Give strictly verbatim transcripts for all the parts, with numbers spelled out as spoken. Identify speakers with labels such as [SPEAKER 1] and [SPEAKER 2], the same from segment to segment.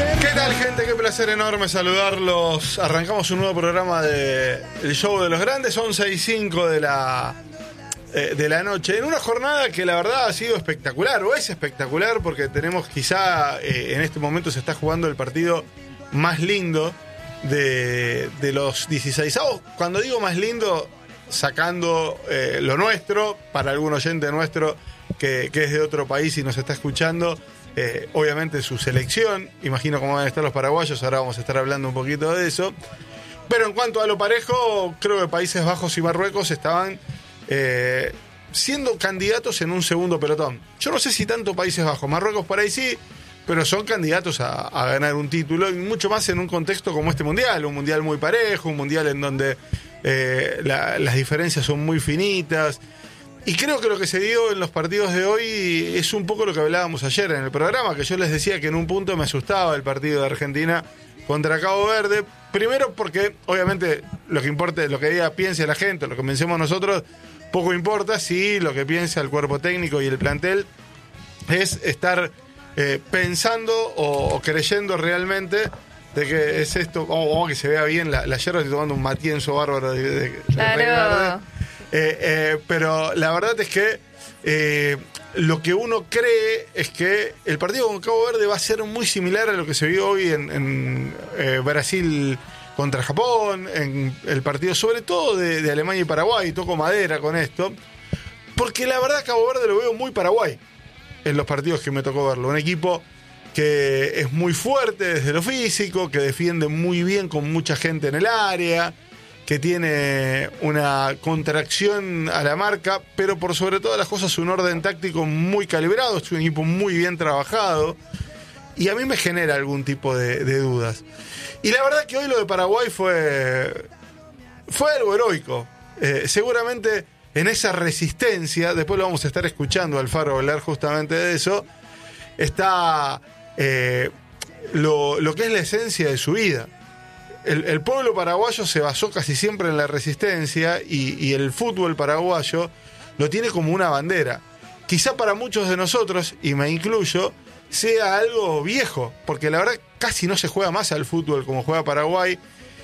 [SPEAKER 1] ¿Qué tal, gente? Qué placer enorme saludarlos. Arrancamos un nuevo programa de El Show de los Grandes, once y cinco de la, eh, de la noche. En una jornada que la verdad ha sido espectacular, o es espectacular, porque tenemos quizá, eh, en este momento se está jugando el partido más lindo de, de los dieciseisavos. Cuando digo más lindo, sacando eh, lo nuestro, para algún oyente nuestro que, que es de otro país y nos está escuchando, eh, obviamente su selección, imagino cómo van a estar los paraguayos, ahora vamos a estar hablando un poquito de eso. Pero en cuanto a lo parejo, creo que Países Bajos y Marruecos estaban eh, siendo candidatos en un segundo pelotón. Yo no sé si tanto Países Bajos, Marruecos por ahí sí, pero son candidatos a, a ganar un título, y mucho más en un contexto como este mundial, un mundial muy parejo, un mundial en donde eh, la, las diferencias son muy finitas. Y creo que lo que se dio en los partidos de hoy es un poco lo que hablábamos ayer en el programa, que yo les decía que en un punto me asustaba el partido de Argentina contra Cabo Verde. Primero porque, obviamente, lo que importa, lo que diga, piense la gente, lo que pensemos nosotros, poco importa. Si lo que piensa el cuerpo técnico y el plantel es estar eh, pensando o, o creyendo realmente de que es esto, o oh, oh, que se vea bien la, la yerba, estoy tomando un matienzo bárbaro de, de, de
[SPEAKER 2] claro.
[SPEAKER 1] Eh, eh, pero la verdad es que eh, lo que uno cree es que el partido con Cabo Verde va a ser muy similar a lo que se vio hoy en, en eh, Brasil contra Japón, en el partido sobre todo de, de Alemania y Paraguay. Toco madera con esto, porque la verdad Cabo Verde lo veo muy Paraguay en los partidos que me tocó verlo. Un equipo que es muy fuerte desde lo físico, que defiende muy bien con mucha gente en el área, que tiene una contracción a la marca, pero por sobre todas las cosas un orden táctico muy calibrado. Es un equipo muy bien trabajado y a mí me genera algún tipo de, de dudas. Y la verdad que hoy lo de Paraguay fue fue algo heroico. Eh, seguramente en esa resistencia, después lo vamos a estar escuchando a Alfaro hablar justamente de eso, está eh, lo, lo que es la esencia de su vida. El, el pueblo paraguayo se basó casi siempre en la resistencia y, y el fútbol paraguayo lo tiene como una bandera. Quizá para muchos de nosotros, y me incluyo, sea algo viejo, porque la verdad casi no se juega más al fútbol como juega Paraguay,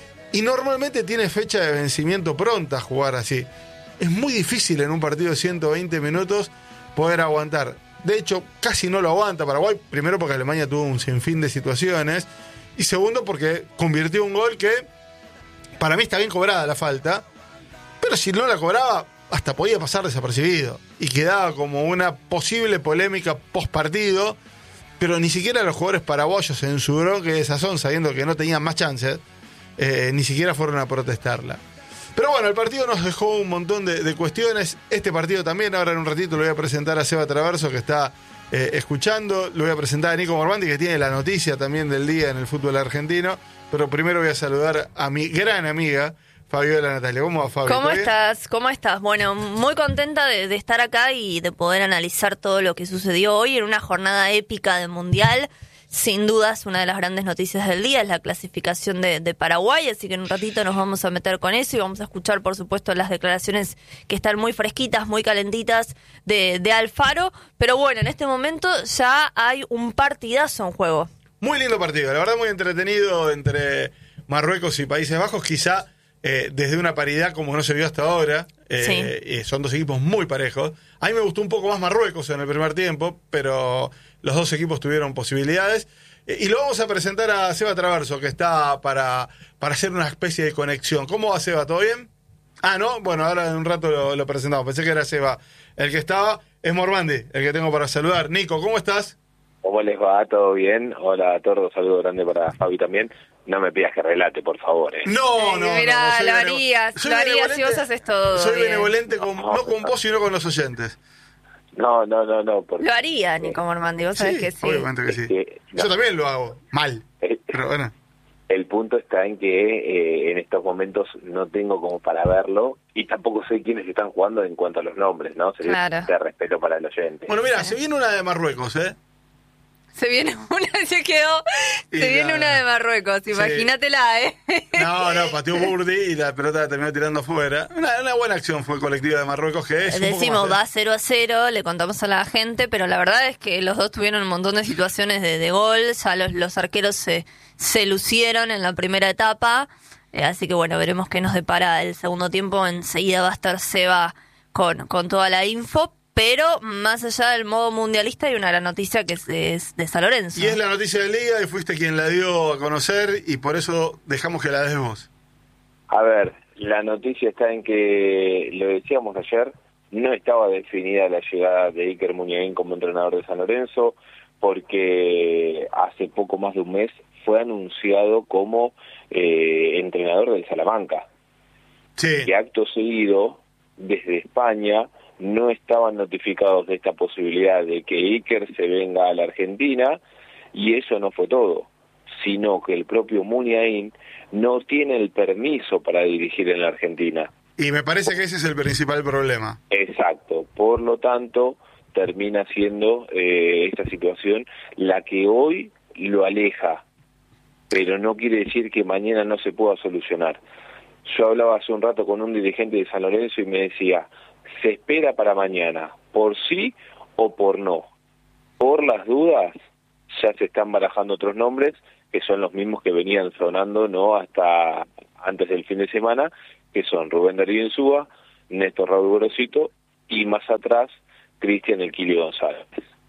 [SPEAKER 1] y normalmente tiene fecha de vencimiento pronta jugar así. Es muy difícil en un partido de ciento veinte minutos poder aguantar. De hecho, casi no lo aguanta Paraguay, primero porque Alemania tuvo un sinfín de situaciones, y segundo porque convirtió un gol que para mí está bien cobrada la falta, pero si no la cobraba hasta podía pasar desapercibido y quedaba como una posible polémica post partido, pero ni siquiera los jugadores paraguayos en su bronca de sazón, sabiendo que no tenían más chances, eh, ni siquiera fueron a protestarla. Pero bueno, el partido nos dejó un montón de, de cuestiones. Este partido también, ahora en un ratito lo voy a presentar a Seba Traverso, que está eh, escuchando. Lo voy a presentar a Nico Mormandi, que tiene la noticia también del día en el fútbol argentino. Pero primero voy a saludar a mi gran amiga, Fabiola Natalia. ¿Cómo va, Fabio?
[SPEAKER 2] ¿Cómo estás? ¿Cómo estás? Bueno, muy contenta de, de estar acá y de poder analizar todo lo que sucedió hoy en una jornada épica de Mundial. Sin dudas, una de las grandes noticias del día es la clasificación de, de Paraguay, así que en un ratito nos vamos a meter con eso y vamos a escuchar, por supuesto, las declaraciones que están muy fresquitas, muy calentitas de, de Alfaro. Pero bueno, en este momento ya hay un partidazo en juego.
[SPEAKER 1] Muy lindo partido, la verdad muy entretenido entre Marruecos y Países Bajos, quizá eh, desde una paridad como no se vio hasta ahora. Eh,
[SPEAKER 2] sí.
[SPEAKER 1] eh, son dos equipos muy parejos. A mí me gustó un poco más Marruecos en el primer tiempo, pero los dos equipos tuvieron posibilidades. Eh, y lo vamos a presentar a Seba Traverso, que está para, para hacer una especie de conexión. ¿Cómo va, Seba? ¿Todo bien? Ah, ¿no? Bueno, ahora en un rato lo, lo presentamos. Pensé que era Seba el que estaba. Es Mormandi, el que tengo para saludar. Nico, ¿cómo estás?
[SPEAKER 3] ¿Cómo les va? ¿Todo bien? Hola a todos, saludo grande para Fabi también. No me pidas que relate, por favor. ¿eh?
[SPEAKER 1] No, no,
[SPEAKER 2] eh, Mirá,
[SPEAKER 1] no.
[SPEAKER 2] lo harías, lo harías si vos haces todo.
[SPEAKER 1] Soy
[SPEAKER 2] bien.
[SPEAKER 1] benevolente, con, no, no con vos, sino con los oyentes.
[SPEAKER 3] No, no, no, no. Porque,
[SPEAKER 2] lo haría, Nico Mormandi, vos sabés
[SPEAKER 1] sí,
[SPEAKER 2] que sí.
[SPEAKER 1] Obviamente que sí.
[SPEAKER 3] Eh, no.
[SPEAKER 1] Yo también lo hago, mal.
[SPEAKER 3] Eh,
[SPEAKER 1] Pero bueno.
[SPEAKER 3] El punto está en que eh, en estos momentos no tengo como para verlo y tampoco sé quiénes están jugando en cuanto a los nombres, ¿no? Sería
[SPEAKER 2] Claro.
[SPEAKER 3] de respeto para el oyente.
[SPEAKER 1] Bueno, mira,
[SPEAKER 2] Sí.
[SPEAKER 1] se viene una de Marruecos, ¿eh?
[SPEAKER 2] Se viene una, se quedó,
[SPEAKER 1] Y
[SPEAKER 2] se viene
[SPEAKER 1] nada.
[SPEAKER 2] una de Marruecos,
[SPEAKER 1] Sí.
[SPEAKER 2] imagínatela, ¿eh?
[SPEAKER 1] No, no, pateó Burdi y la pelota la terminó tirando fuera. Una, una buena acción fue colectiva de Marruecos, que es un poco
[SPEAKER 2] Decimos,
[SPEAKER 1] más, ¿eh?
[SPEAKER 2] va cero a cero, le contamos a la gente, pero la verdad es que los dos tuvieron un montón de situaciones de, de gol, ya los, los arqueros se, se lucieron en la primera etapa, eh, así que bueno, veremos qué nos depara el segundo tiempo. Enseguida va a estar Seba con, con toda la info, pero más allá del modo mundialista hay una gran noticia que es, es de San Lorenzo.
[SPEAKER 1] Y es la noticia del día y fuiste quien la dio a conocer y por eso dejamos que la des vos.
[SPEAKER 3] A ver, la noticia está en que, lo decíamos ayer, no estaba definida la llegada de Iker Muniain como entrenador de San Lorenzo, porque hace poco más de un mes fue anunciado como eh, entrenador del Salamanca.
[SPEAKER 1] Sí.
[SPEAKER 3] Y acto seguido, desde España, no estaban notificados de esta posibilidad de que Iker se venga a la Argentina, y eso no fue todo, sino que el propio Muniain no tiene el permiso para dirigir en la Argentina.
[SPEAKER 1] Y me parece que ese es el principal problema.
[SPEAKER 3] Exacto, por lo tanto, termina siendo eh, esta situación la que hoy lo aleja, pero no quiere decir que mañana no se pueda solucionar. Yo hablaba hace un rato con un dirigente de San Lorenzo y me decía, se espera para mañana, por sí o por no. Por las dudas, ya se están barajando otros nombres, que son los mismos que venían sonando no hasta antes del fin de semana, que son Rubén Darío Insúa, Néstor Raúl Gorosito y más atrás, Cristian El Kili González.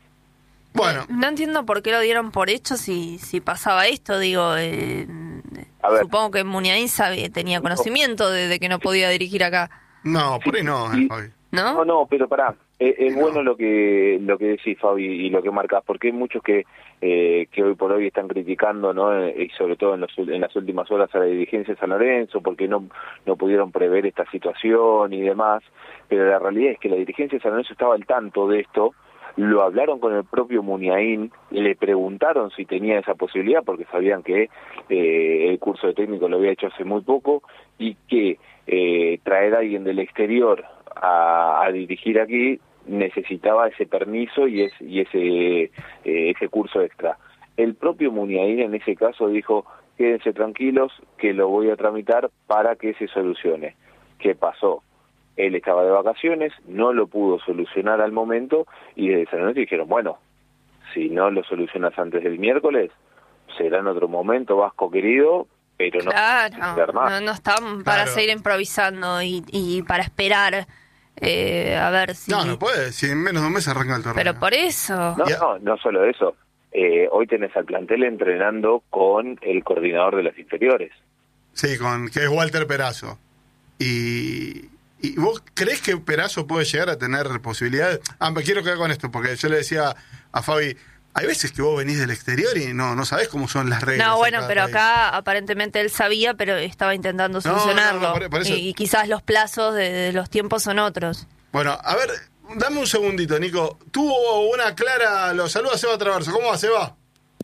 [SPEAKER 1] Bueno,
[SPEAKER 2] No entiendo por qué lo dieron por hecho si, si pasaba esto, digo, eh,
[SPEAKER 3] A ver.
[SPEAKER 2] supongo que Muniain sabía, tenía conocimiento de, de que no podía dirigir acá,
[SPEAKER 1] no, por ahí no,
[SPEAKER 3] Sí.
[SPEAKER 1] eh, Fabi.
[SPEAKER 2] ¿no?
[SPEAKER 3] No, no, pero pará, es, es
[SPEAKER 1] No.
[SPEAKER 3] bueno lo que lo que decís, Fabi, y lo que marcas, porque hay muchos que eh, que hoy por hoy están criticando, ¿no? Eh, y sobre todo en, los, en las últimas horas a la dirigencia de San Lorenzo, porque no no pudieron prever esta situación y demás, pero la realidad es que la dirigencia de San Lorenzo estaba al tanto de esto, lo hablaron con el propio Muniain, le preguntaron si tenía esa posibilidad, porque sabían que eh, el curso de técnico lo había hecho hace muy poco, y que eh, traer a alguien del exterior a, a dirigir aquí necesitaba ese permiso y, es, y ese eh, ese curso extra. El propio Muniain en ese caso dijo, quédense tranquilos que lo voy a tramitar para que se solucione. ¿Qué pasó? Él estaba de vacaciones, no lo pudo solucionar al momento y desde San Lorenzo dijeron, bueno, si no lo solucionas antes del miércoles, será en otro momento, Vasco querido, pero no
[SPEAKER 2] Claro,
[SPEAKER 3] hacer más.
[SPEAKER 2] no, no están para
[SPEAKER 1] Claro.
[SPEAKER 2] seguir improvisando y, y para esperar eh, a ver si...
[SPEAKER 1] No, no puede, si en menos de un mes arranca el torneo.
[SPEAKER 2] Pero por eso...
[SPEAKER 3] No,
[SPEAKER 1] Ya.
[SPEAKER 3] no, no solo eso. Eh, hoy tenés al plantel entrenando con el coordinador de las inferiores.
[SPEAKER 1] Sí, con que es Walter Perazo. Y, ¿y vos crees que Perazo puede llegar a tener posibilidades? Ah, me quiero quedar con esto, porque yo le decía a Fabi, hay veces que vos venís del exterior y no, no sabés cómo son las reglas.
[SPEAKER 2] No,
[SPEAKER 1] en
[SPEAKER 2] bueno,
[SPEAKER 1] cada
[SPEAKER 2] pero
[SPEAKER 1] país.
[SPEAKER 2] acá aparentemente él sabía, pero estaba intentando
[SPEAKER 1] No, no, no,
[SPEAKER 2] solucionarlo.
[SPEAKER 1] por- por eso-
[SPEAKER 2] y, y quizás los plazos de, de los tiempos son otros.
[SPEAKER 1] Bueno, a ver, dame un segundito, Nico. Tuvo una clara... Los saluda Seba Traverso. ¿Cómo va, Seba?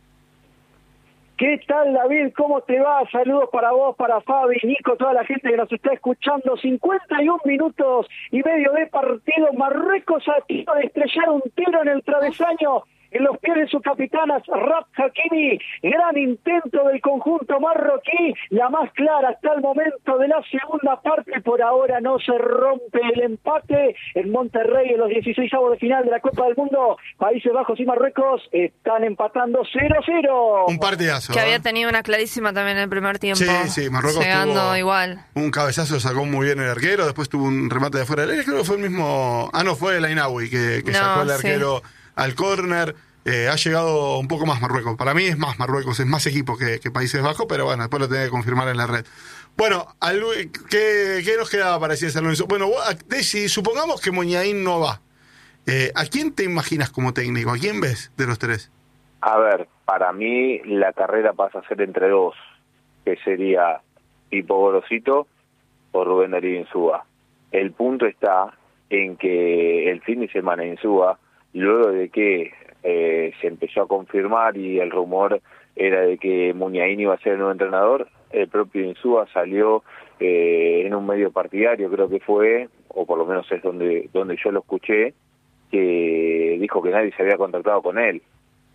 [SPEAKER 4] ¿Qué tal, David? ¿Cómo te va? Saludos para vos, para Fabi, Nico, toda la gente que nos está escuchando. cincuenta y un minutos y medio de partido. Marruecos a tiro de estrellar un tiro en el travesaño en los pies de su capitana Rab Hakimi. Gran intento del conjunto marroquí, la más clara hasta el momento de la segunda parte. Por ahora no se rompe el empate en Monterrey en los dieciseisavos de final de la Copa del Mundo. Países Bajos y Marruecos están empatando cero a cero.
[SPEAKER 1] Un partidazo.
[SPEAKER 2] Que
[SPEAKER 1] ¿eh?
[SPEAKER 2] había tenido una clarísima también en el primer tiempo.
[SPEAKER 1] Sí, sí, Marruecos
[SPEAKER 2] llegando
[SPEAKER 1] tuvo
[SPEAKER 2] igual.
[SPEAKER 1] un cabezazo, sacó muy bien el arquero, después tuvo un remate de fuera del área, creo que fue el mismo... Ah, no, fue el Ainawi que, que
[SPEAKER 2] No,
[SPEAKER 1] sacó el
[SPEAKER 2] sí.
[SPEAKER 1] arquero al córner. Eh, ha llegado un poco más Marruecos. Para mí es más Marruecos, es más equipo que, que Países Bajos, pero bueno, después lo tenía que confirmar en la red. Bueno, al- ¿qué, qué nos quedaba para decir San Lorenzo? Bueno, vos, si supongamos que Muniain no va, eh, ¿a quién te imaginas como técnico? ¿A quién ves de los tres?
[SPEAKER 3] A ver, para mí la carrera pasa a ser entre dos, que sería Pipo Gorosito o Rubén Darío Insúa. El punto está en que el fin de semana Insúa, luego de que eh, se empezó a confirmar y el rumor era de que Muniain iba a ser el nuevo entrenador, el propio Insúa salió eh, en un medio partidario, creo que fue, o por lo menos es donde, donde yo lo escuché, que dijo que nadie se había contactado con él.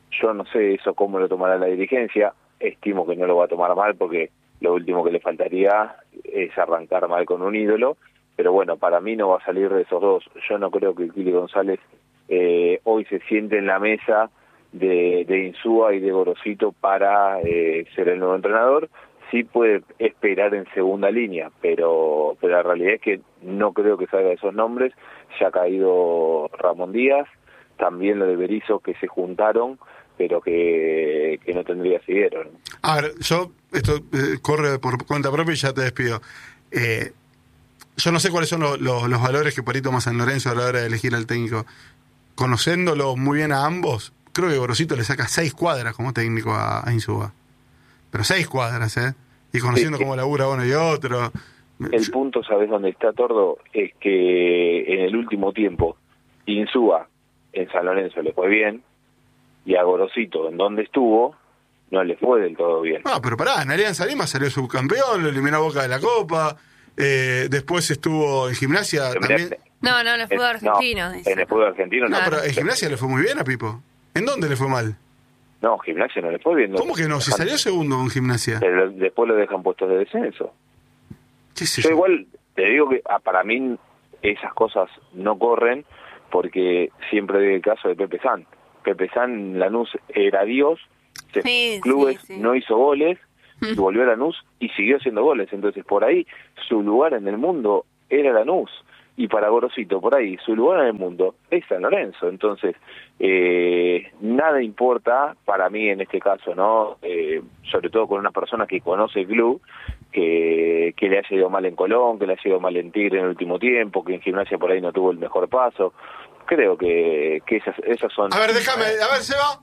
[SPEAKER 3] Yo no sé eso cómo lo tomará la dirigencia, estimo que no lo va a tomar mal porque lo último que le faltaría es arrancar mal con un ídolo, pero bueno, para mí no va a salir de esos dos. Yo no creo que Kili González eh, hoy se siente en la mesa de, de Insúa y de Gorosito para eh, ser el nuevo entrenador. Sí puede esperar en segunda línea, pero, pero la realidad es que no creo que salga de esos nombres. Ya ha caído Ramón Díaz, también lo de Berizzo, que se juntaron, pero que, que no tendría siguieron.
[SPEAKER 1] A ver, yo, esto eh, corre por cuenta propia y ya te despido. Eh, yo no sé cuáles son lo, lo, los valores que por ahí toma San Lorenzo a la hora de elegir al técnico. Conociéndolo muy bien a ambos, creo que Gorosito le saca seis cuadras como técnico a, a Insúa. Pero seis cuadras, ¿eh? Y conociendo sí, cómo labura uno y otro.
[SPEAKER 3] El yo... punto, ¿sabes dónde está, Tordo? Es que en el último tiempo, Insúa en San Lorenzo le fue bien, y a Gorosito, en donde estuvo, no le fue del todo bien.
[SPEAKER 1] No, pero pará, en Alianza Lima salió subcampeón, lo eliminó a Boca de la Copa, eh, después estuvo en Gimnasia también.
[SPEAKER 2] No, no, en el fútbol argentino.
[SPEAKER 3] No, en el fútbol argentino no.
[SPEAKER 1] No, pero en Gimnasia le fue muy bien a Pipo. ¿En dónde le fue mal?
[SPEAKER 3] No, Gimnasia no le fue bien. No.
[SPEAKER 1] ¿Cómo que no? Si salió segundo en Gimnasia.
[SPEAKER 3] Pero después lo dejan puestos de descenso.
[SPEAKER 1] Sí, sí,
[SPEAKER 3] yo
[SPEAKER 1] sí.
[SPEAKER 3] igual te digo que ah, para mí esas cosas no corren porque siempre doy el caso de Pepe San. Pepe San, Lanús era Dios, se
[SPEAKER 2] sí,
[SPEAKER 3] clubes,
[SPEAKER 2] sí, sí.
[SPEAKER 3] no hizo goles, y volvió a Lanús y siguió haciendo goles. Entonces por ahí su lugar en el mundo era Lanús. Y para Gorosito, por ahí, su lugar en el mundo es San Lorenzo. Entonces, eh, nada importa para mí en este caso, ¿no? Eh, sobre todo con una persona que conoce el club, que, que le ha ido mal en Colón, que le ha ido mal en Tigre en el último tiempo, que en Gimnasia por ahí no tuvo el mejor paso. Creo que, que esas, esas son...
[SPEAKER 1] A ver, déjame, a ver, se va.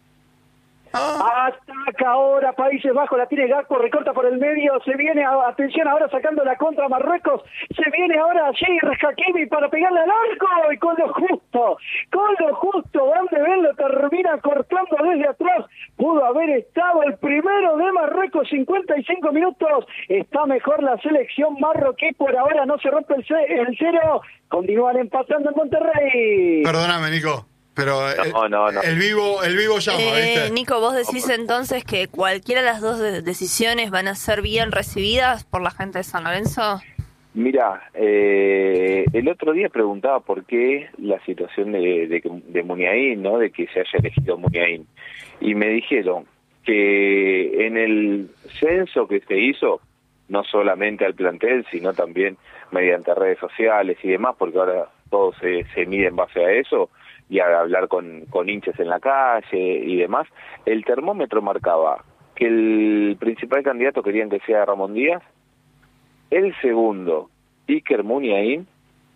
[SPEAKER 4] Ah. Ataca ahora Países Bajos, la tiene Gakpo, recorta por el medio, se viene, a, atención ahora sacando la contra Marruecos, se viene ahora Jair Hakimi para pegarle al arco y con lo justo, con lo justo, Van de Ven lo termina cortando desde atrás, pudo haber estado el primero de Marruecos, cincuenta y cinco minutos, está mejor la selección marroquí, por ahora no se rompe el, el cero, continúan empatando en Monterrey.
[SPEAKER 1] Perdóname, Nico. Pero
[SPEAKER 3] no,
[SPEAKER 1] el,
[SPEAKER 3] no, no.
[SPEAKER 1] el vivo el vivo llama,
[SPEAKER 2] eh,
[SPEAKER 1] ¿viste?
[SPEAKER 2] Nico, vos decís entonces que cualquiera de las dos de- decisiones van a ser bien recibidas por la gente de San Lorenzo.
[SPEAKER 3] Mira, eh, el otro día preguntaba por qué la situación de, de, de Muniain, ¿no? De que se haya elegido Muniain. Y me dijeron que en el censo que se hizo, no solamente al plantel, sino también mediante redes sociales y demás, porque ahora todo se, se mide en base a eso, y a hablar con, con hinchas en la calle y demás, el termómetro marcaba que el principal candidato querían que sea Ramón Díaz, el segundo, Iker Muniain,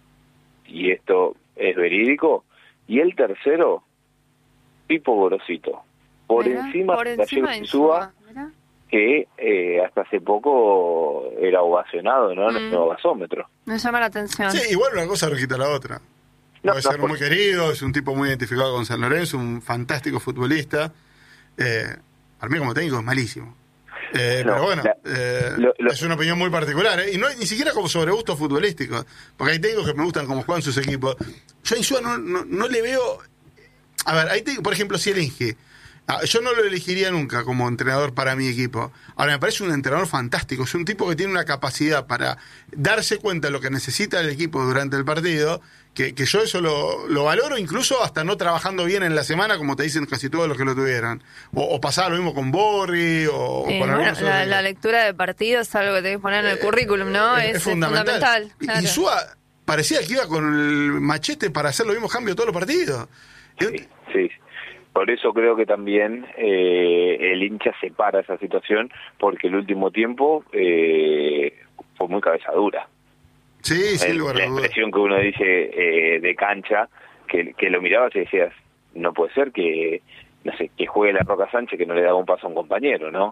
[SPEAKER 3] y esto es verídico, y el tercero, Pipo Gorosito, por
[SPEAKER 2] Mirá,
[SPEAKER 3] encima
[SPEAKER 2] por
[SPEAKER 3] de
[SPEAKER 2] encima
[SPEAKER 3] Gallego
[SPEAKER 2] de
[SPEAKER 3] Insúa,
[SPEAKER 2] Insúa,
[SPEAKER 3] que eh, hasta hace poco era ovacionado, ¿no? En
[SPEAKER 2] Mm.
[SPEAKER 3] el nuevo gasómetro.
[SPEAKER 2] me llama la atención.
[SPEAKER 1] Sí, igual una cosa no quita la otra.
[SPEAKER 3] No,
[SPEAKER 1] Puede
[SPEAKER 3] no,
[SPEAKER 1] ser
[SPEAKER 3] por-
[SPEAKER 1] muy querido, es un tipo muy identificado con San Lorenzo, un fantástico futbolista. Eh, para mí como técnico es malísimo. Eh,
[SPEAKER 3] No,
[SPEAKER 1] pero bueno,
[SPEAKER 3] la-
[SPEAKER 1] eh,
[SPEAKER 3] lo- lo-
[SPEAKER 1] es una opinión muy particular. ¿eh? Y no es ni siquiera como sobre gusto futbolístico. Porque hay técnicos que me gustan como juegan sus equipos. Yo a Insúa no, no, no le veo... A ver, hay técnicos, por ejemplo, si elige... Ah, yo no lo elegiría nunca como entrenador para mi equipo. Ahora, me parece un entrenador fantástico. Es un tipo que tiene una capacidad para darse cuenta de lo que necesita el equipo durante el partido, que, que yo eso lo, lo valoro, incluso hasta no trabajando bien en la semana, como te dicen casi todos los que lo tuvieran. O, o pasaba lo mismo con Borri, o
[SPEAKER 2] Eh,
[SPEAKER 1] con
[SPEAKER 2] bueno,
[SPEAKER 1] algunos
[SPEAKER 2] la,
[SPEAKER 1] otros.
[SPEAKER 2] la lectura de partido es algo que tenés que poner en el currículum, ¿no?
[SPEAKER 1] Es,
[SPEAKER 2] Es,
[SPEAKER 1] es fundamental.
[SPEAKER 2] fundamental.
[SPEAKER 1] Y-
[SPEAKER 2] claro.
[SPEAKER 1] Insúa parecía que iba con el machete para hacer los mismos cambios todos los partidos.
[SPEAKER 3] Sí, sí. Por eso creo que también eh, el hincha separa esa situación, porque el último tiempo eh, fue muy cabeza dura.
[SPEAKER 1] Sí, sí,
[SPEAKER 3] El-
[SPEAKER 1] lugar a
[SPEAKER 3] la
[SPEAKER 1] dudas.
[SPEAKER 3] expresión que uno dice eh, de cancha, que, que lo mirabas y decías, no puede ser que, no sé, que juegue la Roca Sánchez que no le daba un paso a un compañero, ¿no?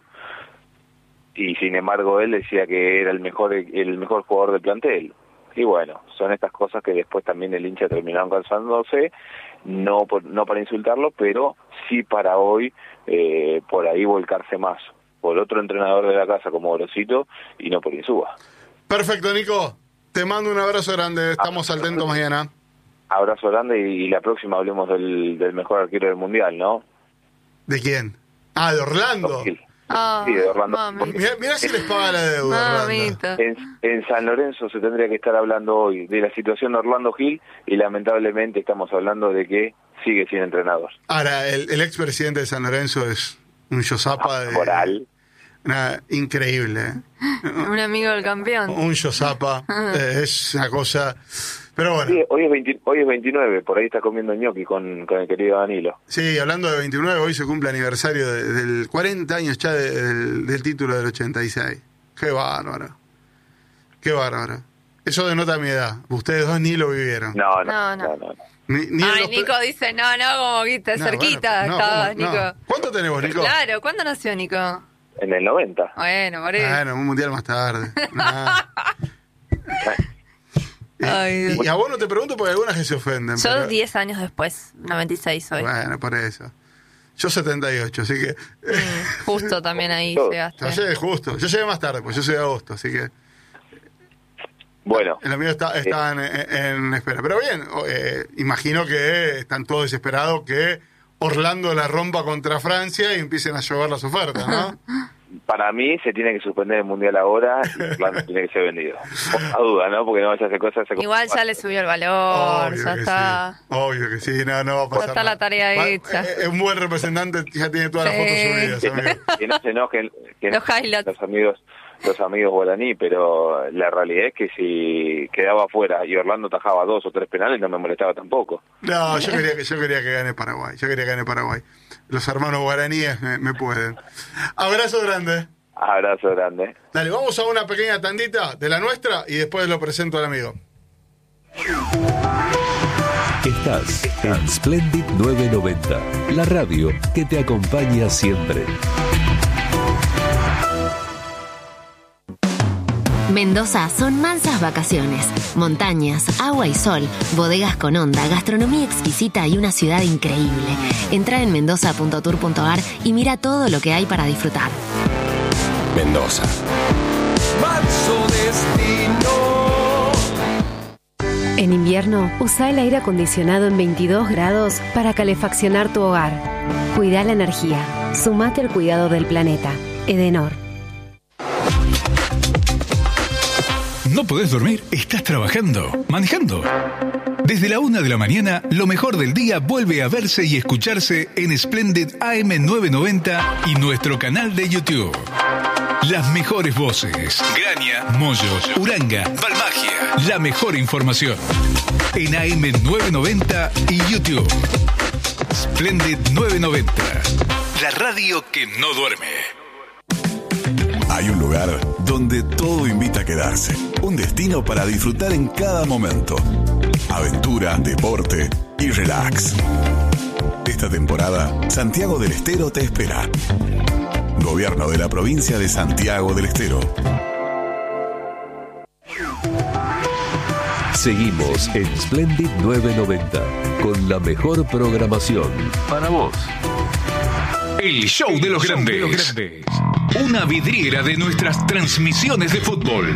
[SPEAKER 3] Y sin embargo él decía que era el mejor el mejor jugador del plantel. Y bueno, son estas cosas que después también el hincha terminaron cansándose, no por, no para insultarlo, pero sí para hoy eh, por ahí volcarse más por otro entrenador de la casa como Gorosito y no por Insúa.
[SPEAKER 1] Perfecto, Nico. Te mando un abrazo grande. Estamos atentos mañana.
[SPEAKER 3] Abrazo grande y, y la próxima hablemos del, del mejor arquero del mundial, ¿no?
[SPEAKER 1] ¿De quién? Ah, de Orlando.
[SPEAKER 3] Gil.
[SPEAKER 2] Ah,
[SPEAKER 3] Sí, de Orlando.
[SPEAKER 2] mamita.
[SPEAKER 1] Mirá, mirá si les paga la deuda, Orlando.
[SPEAKER 2] Mamita.
[SPEAKER 3] En, en San Lorenzo se tendría que estar hablando hoy de la situación de Orlando Gil y lamentablemente estamos hablando de que sigue sin entrenador.
[SPEAKER 1] Ahora, el, el expresidente de San Lorenzo es un yosapa de...
[SPEAKER 3] Moral.
[SPEAKER 1] Nada, increíble. ¿eh?
[SPEAKER 2] Un amigo del campeón.
[SPEAKER 1] Un yosapa. eh, es una cosa... Pero bueno.
[SPEAKER 3] Sí, hoy es veinte, hoy es veintinueve, por ahí está comiendo ñoqui con, con el querido Danilo.
[SPEAKER 1] Sí, hablando de veintinueve, hoy se cumple aniversario de- del cuarenta años ya de- del, del título del ochenta y seis. Qué bárbaro. Qué bárbaro. Eso denota mi edad. Ustedes dos ni lo vivieron.
[SPEAKER 3] No,
[SPEAKER 2] No,
[SPEAKER 3] no,
[SPEAKER 2] no.
[SPEAKER 3] no. no, no.
[SPEAKER 1] Ni, ni en
[SPEAKER 2] Ay,
[SPEAKER 1] los pe-
[SPEAKER 2] Nico dice, no, no, como que está
[SPEAKER 1] No,
[SPEAKER 2] cerquita
[SPEAKER 1] bueno, no,
[SPEAKER 2] estabas,
[SPEAKER 1] ¿cómo? No.
[SPEAKER 2] Nico.
[SPEAKER 1] ¿Cuánto tenemos, Nico?
[SPEAKER 2] Claro, ¿cuándo nació Nico?
[SPEAKER 3] En el noventa.
[SPEAKER 2] Bueno, por eso.
[SPEAKER 1] Bueno, un mundial más tarde. Nah.
[SPEAKER 2] Ay,
[SPEAKER 1] y,
[SPEAKER 2] Dios.
[SPEAKER 1] y a vos no te pregunto porque algunas que se ofenden.
[SPEAKER 2] Yo
[SPEAKER 1] pero-
[SPEAKER 2] diez años después, noventa y seis soy.
[SPEAKER 1] Bueno, por eso. Yo setenta y ocho, así que...
[SPEAKER 2] Mm, justo también ahí
[SPEAKER 3] Yo-
[SPEAKER 2] llegaste.
[SPEAKER 1] Yo llegué justo. Yo llegué más tarde, pues yo soy de agosto, así que...
[SPEAKER 3] Bueno,
[SPEAKER 1] El amigo está, está en, en espera. Pero bien, eh, imagino que están todos desesperados que Orlando la rompa contra Francia y empiecen a llover las ofertas, ¿no?
[SPEAKER 3] para mí se tiene que suspender el mundial ahora y Orlando tiene que ser vendido. Por la duda, ¿no? Porque no vaya a hacer cosas...
[SPEAKER 2] Igual ya le subió el valor,
[SPEAKER 1] Obvio
[SPEAKER 2] ya
[SPEAKER 1] que
[SPEAKER 2] está.
[SPEAKER 1] sí. Obvio que sí, no, no va a pasar
[SPEAKER 2] está la
[SPEAKER 1] nada.
[SPEAKER 2] tarea
[SPEAKER 1] Va-
[SPEAKER 2] hecha.
[SPEAKER 1] eh, eh, un buen representante ya tiene todas
[SPEAKER 2] Sí.
[SPEAKER 1] las fotos subidas, amigo.
[SPEAKER 3] Que no se enojen que no
[SPEAKER 2] Los highlights.
[SPEAKER 3] los amigos los amigos guaraní, pero la realidad es que si quedaba afuera y Orlando tajaba dos o tres penales no me molestaba tampoco.
[SPEAKER 1] No, yo quería que yo quería que gane Paraguay. Yo quería que gane Paraguay. Los hermanos guaraníes me, me pueden. Abrazo grande.
[SPEAKER 3] Abrazo grande.
[SPEAKER 1] Dale, vamos a una pequeña tandita de la nuestra y después lo presento al amigo.
[SPEAKER 5] Estás en Splendid nueve noventa, la radio que te acompaña siempre.
[SPEAKER 6] Mendoza son mansas vacaciones, montañas, agua y sol, bodegas con onda, gastronomía exquisita y una ciudad increíble. Entra en mendoza punto tour punto ar y mira todo lo que hay para disfrutar.
[SPEAKER 5] Mendoza.
[SPEAKER 7] En invierno, usa el aire acondicionado en veintidós grados para calefaccionar tu hogar. Cuida la energía. Sumate al cuidado del planeta. Edenor.
[SPEAKER 8] ¿No podés dormir? ¿Estás trabajando? ¿Manejando? Desde la una de la mañana, lo mejor del día vuelve a verse y escucharse en Splendid A M novecientos noventa y nuestro canal de YouTube. Las mejores voces. Graña, Moyo, Uranga, Balmagia. La mejor información. En A M novecientos noventa y YouTube. Splendid novecientos noventa. La radio que no duerme.
[SPEAKER 9] Hay un lugar donde todo invita a quedarse. Un destino para disfrutar en cada momento. Aventura, deporte y relax. Esta temporada, Santiago del Estero te espera. Gobierno de la provincia de Santiago del Estero.
[SPEAKER 5] Seguimos en Splendid novecientos noventa con la mejor programación para vos.
[SPEAKER 8] El show de los grandes. Una vidriera de nuestras transmisiones de fútbol.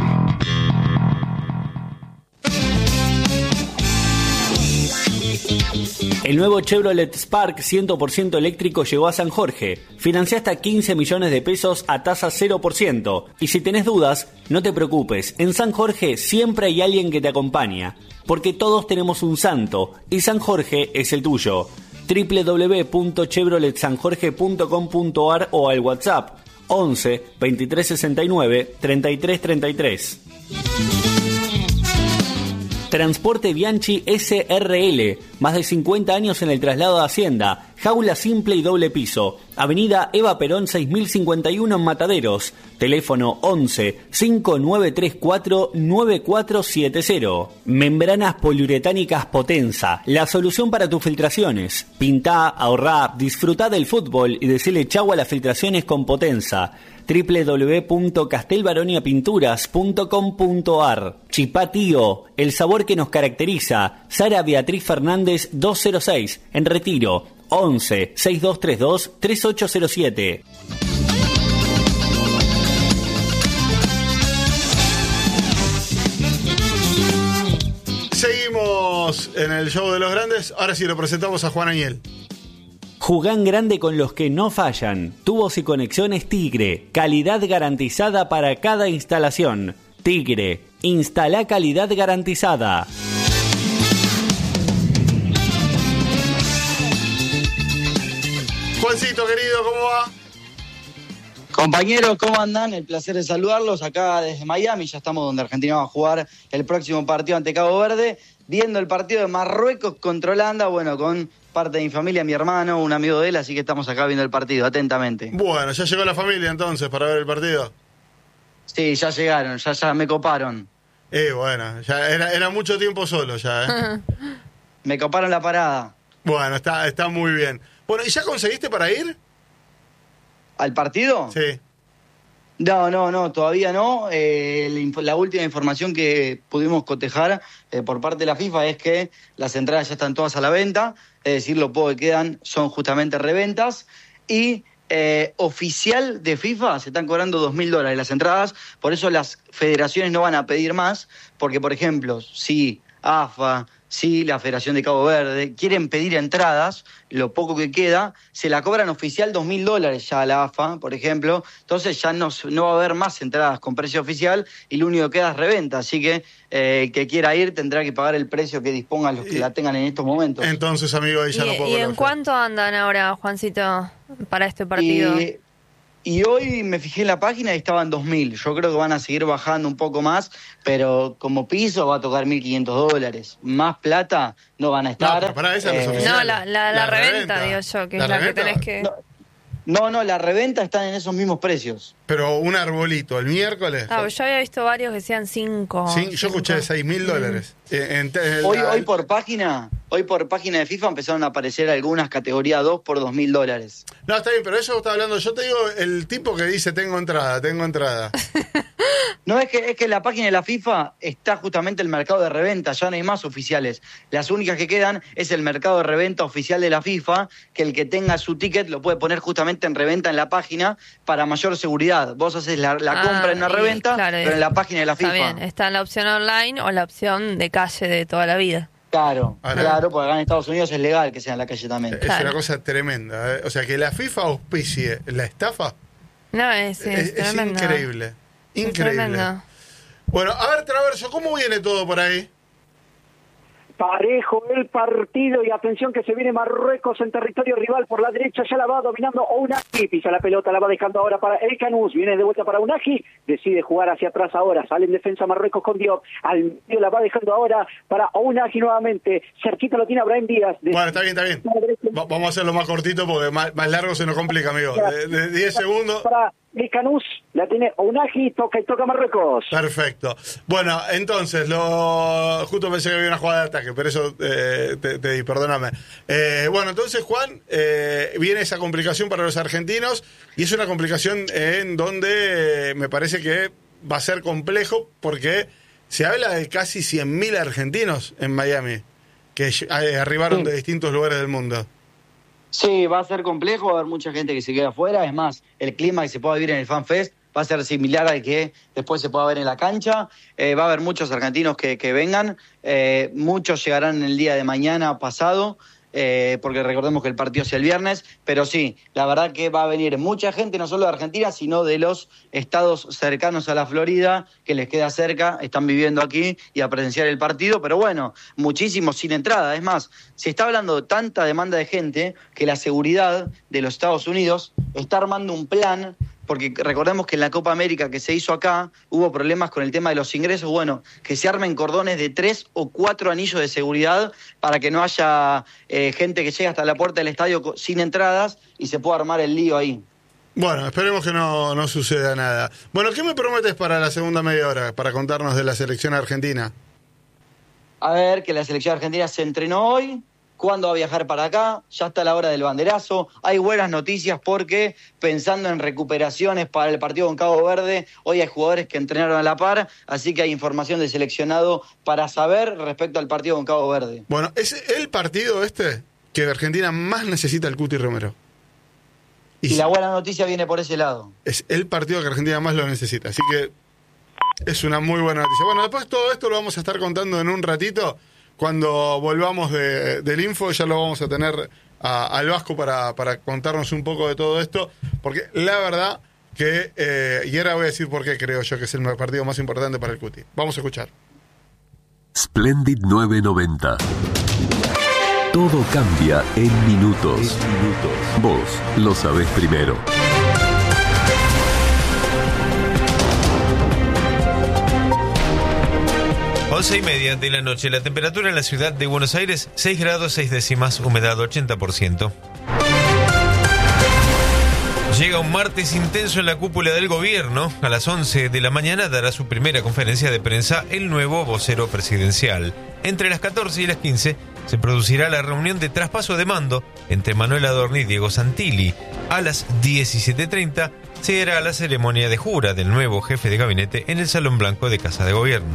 [SPEAKER 10] El nuevo Chevrolet Spark cien por ciento eléctrico llegó a San Jorge. Financia hasta quince millones de pesos a tasa cero por ciento. Y si tenés dudas, no te preocupes. En San Jorge siempre hay alguien que te acompaña. Porque todos tenemos un santo. Y San Jorge es el tuyo. doble u doble u doble u punto chevrolet san jorge punto com punto ar o al WhatsApp once, veintitrés sesenta y nueve, treinta y tres treinta y tres. Transporte Bianchi S R L, más de cincuenta años en el traslado de Hacienda, jaula simple y doble piso, avenida Eva Perón seis mil cincuenta y uno en Mataderos, teléfono once, cinco nueve tres cuatro, nueve cuatro siete cero. Membranas poliuretánicas Potenza, la solución para tus filtraciones. Pintá, ahorrá, disfrutá del fútbol y decirle chau a las filtraciones con Potenza. doble u doble u doble u punto castelbaroniapinturas punto com punto ar. Chipá Tío, el sabor que nos caracteriza. Sara Beatriz Fernández doscientos seis, en Retiro, once, sesenta y dos treinta y dos, treinta y ocho cero siete.
[SPEAKER 1] Seguimos en el show de los grandes. Ahora sí lo presentamos a Juan Añel.
[SPEAKER 10] Jugá en grande con los que no fallan. Tubos y conexiones Tigre. Calidad garantizada para cada instalación. Tigre. Instala calidad garantizada.
[SPEAKER 1] Juancito, querido, ¿cómo va?
[SPEAKER 11] Compañeros, ¿cómo andan? El placer de saludarlos acá desde Miami. Ya estamos donde Argentina va a jugar el próximo partido ante Cabo Verde. Viendo el partido de Marruecos contra Holanda, bueno, con parte de mi familia, mi hermano, un amigo de él, así que estamos acá viendo el partido, atentamente.
[SPEAKER 1] Bueno, ¿ya llegó la familia entonces para ver el partido?
[SPEAKER 11] Sí, ya llegaron, ya, ya me coparon.
[SPEAKER 1] Eh, bueno, ya era, era mucho tiempo solo ya, ¿eh?
[SPEAKER 11] Me coparon la parada.
[SPEAKER 1] Bueno, está, está muy bien. Bueno, ¿y ya conseguiste para ir?
[SPEAKER 11] ¿Al partido?
[SPEAKER 1] Sí.
[SPEAKER 11] No, no, no, todavía no. Eh, la, la última información que pudimos cotejar eh, por parte de la FIFA es que las entradas ya están todas a la venta, es decir, lo poco que quedan son justamente reventas, y eh, oficial de FIFA se están cobrando dos mil dólares las entradas, por eso las federaciones no van a pedir más, porque, por ejemplo, si A F A, si la Federación de Cabo Verde quieren pedir entradas, lo poco que queda, se la cobran oficial dos mil dólares ya a la A F A, por ejemplo, entonces ya no, no va a haber más entradas con precio oficial y lo único que queda es reventa, así que eh, el que quiera ir tendrá que pagar el precio que dispongan los que y, la tengan en estos momentos.
[SPEAKER 1] Entonces, amigo, ahí ya
[SPEAKER 2] ¿Y,
[SPEAKER 1] no puedo
[SPEAKER 2] ¿Y en cuánto andan ahora, Juancito, para este partido?
[SPEAKER 11] Y, Y hoy me fijé en la página y estaban dos mil. Yo creo que van a seguir bajando un poco más, pero como piso va a tocar mil quinientos dólares. Más plata no van a estar.
[SPEAKER 1] No, para esa
[SPEAKER 2] eh,
[SPEAKER 1] no,
[SPEAKER 2] no la, la, la, la reventa, reventa, digo yo, que
[SPEAKER 1] ¿La
[SPEAKER 2] es la
[SPEAKER 1] reventa?
[SPEAKER 2] que tenés que...
[SPEAKER 11] No, no, no, la reventa está en esos mismos precios.
[SPEAKER 1] Pero un arbolito, el miércoles.
[SPEAKER 2] Ah, yo había visto varios que decían cinco.
[SPEAKER 1] Sí, yo escuché seis mil dólares.
[SPEAKER 11] Mm. En, en, hoy, la... hoy por página, hoy por página de FIFA empezaron a aparecer algunas categoría dos por dos mil dólares.
[SPEAKER 1] No, está bien, pero eso está hablando. Yo te digo el tipo que dice tengo entrada, tengo entrada.
[SPEAKER 11] No, es que es que en la página de la FIFA está justamente el mercado de reventa, ya no hay más oficiales. Las únicas que quedan es el mercado de reventa oficial de la FIFA, que el que tenga su ticket lo puede poner justamente en reventa en la página para mayor seguridad. Vos haces la, la ah, compra en una reventa, claro, pero en la página de la FIFA.
[SPEAKER 2] Está bien, está la opción online o la opción de calle de toda la vida.
[SPEAKER 11] Claro,
[SPEAKER 1] Ahora,
[SPEAKER 11] claro, porque acá en Estados Unidos es legal que sea en la calle también.
[SPEAKER 1] Es
[SPEAKER 11] claro.
[SPEAKER 1] una cosa tremenda, ¿eh? O sea, que la FIFA auspicie la estafa.
[SPEAKER 2] No, es, es,
[SPEAKER 1] es, es increíble. Increíble.
[SPEAKER 2] Es
[SPEAKER 1] bueno, a ver, Traverso, ¿cómo viene todo por ahí?
[SPEAKER 4] Parejo el partido y atención que se viene Marruecos en territorio rival por la derecha, ya la va dominando Ounahi, pisa la pelota, la va dejando ahora para El Canús, viene de vuelta para Ounahi, decide jugar hacia atrás ahora, sale en defensa Marruecos con Diop, al medio la va dejando ahora para Ounahi nuevamente, cerquita lo tiene Abraham Díaz.
[SPEAKER 1] Bueno, está bien, está bien. Va, vamos a hacerlo más cortito porque más, más largo se nos complica, amigo. De, de diez segundos.
[SPEAKER 4] Para El Canús, la tiene Ounahi, toca y toca Marruecos.
[SPEAKER 1] Perfecto. Bueno, entonces, lo justo pensé que había una jugada de ataque, pero eso eh, te, te di, perdóname. Eh, bueno, entonces, Juan, eh, viene esa complicación para los argentinos y es una complicación en donde eh, me parece que va a ser complejo porque se habla de casi cien mil argentinos en Miami que eh, arribaron sí. de distintos lugares del mundo.
[SPEAKER 11] Sí, va a ser complejo, va a haber mucha gente que se queda afuera, es más, el clima que se pueda vivir en el FanFest va a ser similar al que después se pueda ver en la cancha, eh, va a haber muchos argentinos que, que vengan, eh, muchos llegarán el día de mañana pasado, eh, porque recordemos que el partido es el viernes, pero sí, la verdad que va a venir mucha gente, no solo de Argentina, sino de los estados cercanos a la Florida, que les queda cerca, están viviendo aquí y a presenciar el partido, pero bueno, muchísimos sin entrada, es más, se está hablando de tanta demanda de gente que la seguridad de los Estados Unidos está armando un plan, porque recordemos que en la Copa América que se hizo acá hubo problemas con el tema de los ingresos, bueno, que se armen cordones de tres o cuatro anillos de seguridad para que no haya eh, gente que llegue hasta la puerta del estadio sin entradas y se pueda armar el lío ahí.
[SPEAKER 1] Bueno, esperemos que no, no suceda nada. Bueno, ¿qué me prometes para la segunda media hora, para contarnos de la selección argentina?
[SPEAKER 11] A ver, que la selección argentina se entrenó hoy. ¿Cuándo va a viajar para acá? Ya está la hora del banderazo. Hay buenas noticias porque, pensando en recuperaciones para el partido con Cabo Verde, hoy hay jugadores que entrenaron a la par, así que hay información del seleccionado para saber respecto al partido con Cabo Verde.
[SPEAKER 1] Bueno, es el partido este que Argentina más necesita el Cuti Romero.
[SPEAKER 11] Y, y la buena noticia viene por ese lado.
[SPEAKER 1] Es el partido que Argentina más lo necesita, así que es una muy buena noticia. Bueno, después todo esto lo vamos a estar contando en un ratito. Cuando volvamos de, del info ya lo vamos a tener a, al Vasco para, para contarnos un poco de todo esto, porque la verdad que, eh, y ahora voy a decir por qué creo yo que es el partido más importante para el Cuti. Vamos a escuchar.
[SPEAKER 5] Splendid nueve noventa. Todo cambia en minutos. Vos lo sabés primero.
[SPEAKER 12] once y media de la noche, la temperatura en la ciudad de Buenos Aires, seis grados seis décimas, humedad ochenta por ciento. Llega un martes intenso en la cúpula del gobierno. A las once de la mañana dará su primera conferencia de prensa el nuevo vocero presidencial. Entre las catorce y las quince se producirá la reunión de traspaso de mando entre Manuel Adorni y Diego Santilli. A las diecisiete treinta se hará la ceremonia de jura del nuevo jefe de gabinete en el Salón Blanco de Casa de Gobierno.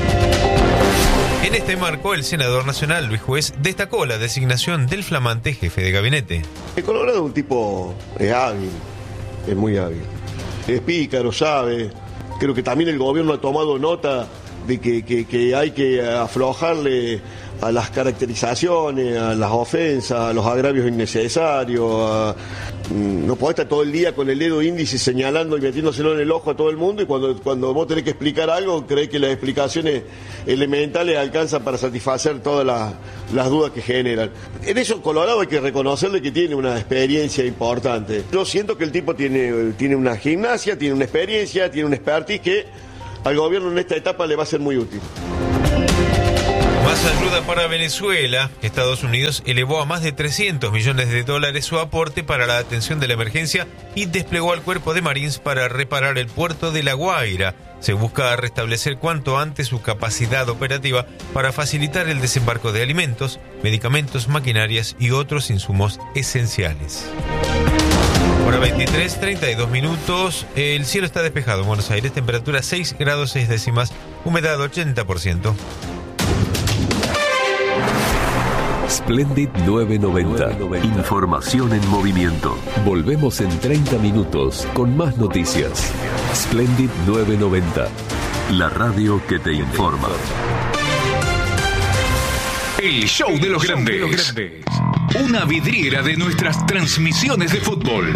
[SPEAKER 12] En este marco, el senador nacional Luis Juez destacó la designación del flamante jefe de gabinete.
[SPEAKER 13] El Colorado es un tipo es hábil, es muy hábil. Es pícaro, sabe. Creo que también el gobierno ha tomado nota de que, que, que hay que aflojarle a las caracterizaciones, a las ofensas, a los agravios innecesarios. A, no podés estar todo el día con el dedo índice señalando y metiéndoselo en el ojo a todo el mundo, y cuando, cuando vos tenés que explicar algo, creés que las explicaciones elementales alcanzan para satisfacer todas las, las dudas que generan. En eso Colorado hay que reconocerle que tiene una experiencia importante. Yo siento que el tipo tiene, tiene una gimnasia, tiene una experiencia, tiene un expertise que al gobierno en esta etapa le va a ser muy útil.
[SPEAKER 12] Más ayuda para Venezuela. Estados Unidos elevó a más de trescientos millones de dólares su aporte para la atención de la emergencia y desplegó al cuerpo de Marines para reparar el puerto de La Guaira. Se busca restablecer cuanto antes su capacidad operativa para facilitar el desembarco de alimentos, medicamentos, maquinarias y otros insumos esenciales. Hora veintitrés, treinta y dos minutos. El cielo está despejado en Buenos Aires. Temperatura seis grados seis décimas. Humedad ochenta por ciento.
[SPEAKER 5] Splendid nueve noventa. Información en movimiento. Volvemos en treinta minutos con más noticias. Splendid nueve noventa. La radio que te informa.
[SPEAKER 8] El show de los grandes. Una vidriera de nuestras transmisiones de fútbol.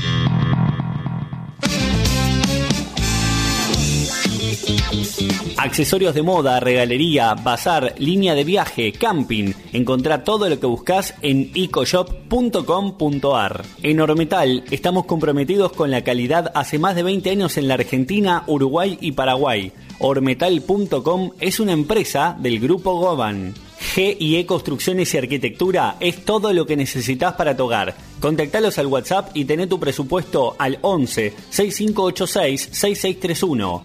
[SPEAKER 10] Accesorios de moda, regalería, bazar, línea de viaje, camping. Encontrá todo lo que buscas en ecoshop punto com punto ar. En Ormetal estamos comprometidos con la calidad hace más de veinte años en la Argentina, Uruguay y Paraguay. Ormetal punto com es una empresa del Grupo Goban. G y E Construcciones y Arquitectura es todo lo que necesitas para tu hogar. Contactalos al WhatsApp y tené tu presupuesto al once, sesenta y cinco ochenta y seis, sesenta y seis treinta y uno.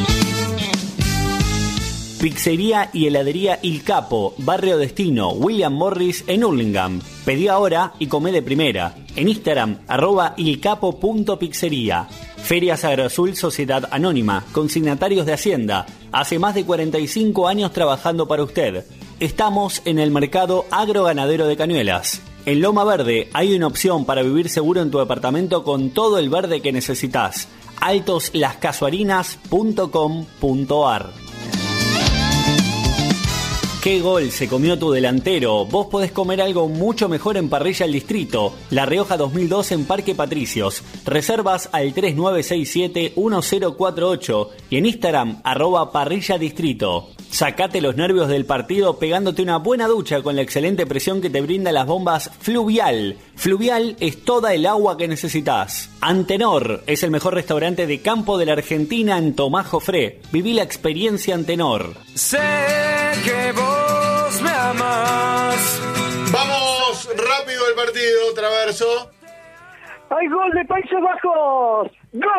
[SPEAKER 10] Pizzería y heladería Il Capo, Barrio Destino, William Morris en Hurlingham. Pedí ahora y comé de primera. En Instagram, arroba ilcapo.pizzería. Ferias Agroazul Sociedad Anónima, consignatarios de Hacienda. Hace más de cuarenta y cinco años trabajando para usted. Estamos en el mercado agroganadero de Cañuelas. En Loma Verde hay una opción para vivir seguro en tu departamento con todo el verde que necesitas. altos las casuarinas punto com punto ar. ¿Qué gol se comió tu delantero? Vos podés comer algo mucho mejor en Parrilla El Distrito. La Rioja dos mil dos en Parque Patricios. Reservas al tres nueve seis siete uno cero cuatro ocho y en Instagram, arroba Parrilla Distrito. Sacate los nervios del partido pegándote una buena ducha con la excelente presión que te brinda las bombas Fluvial. Fluvial es toda el agua que necesitas. Antenor es el mejor restaurante de campo de la Argentina en Tomás Jofré. Viví la experiencia Antenor.
[SPEAKER 14] Sé que vos me amás.
[SPEAKER 1] Vamos rápido el partido, Traverso.
[SPEAKER 4] Hay gol de Países Bajos. ¡Gol